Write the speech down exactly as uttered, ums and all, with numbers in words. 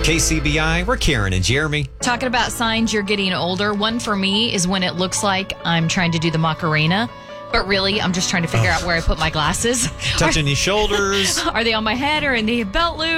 K C B I, we're Karen and Jeremy. Talking about signs you're getting older. One for me is when it looks like I'm trying to do the Macarena, but really I'm just trying to figure Oh. out where I put my glasses. Touching your shoulders. Are they on my head or in the belt loop?